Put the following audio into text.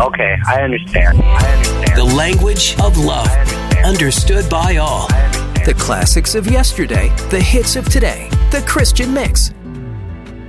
Okay, I understand. The language of love, understood by all. The classics of yesterday, the hits of today. The Christian Mix